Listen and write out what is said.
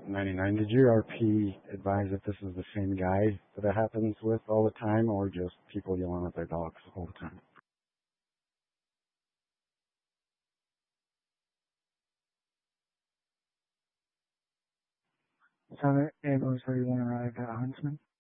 99. Did your RP advise if this is the same guy that it happens with all the time, or just people yelling at their dogs all the time? Southern Ambulance 31 arrived at Huntsman.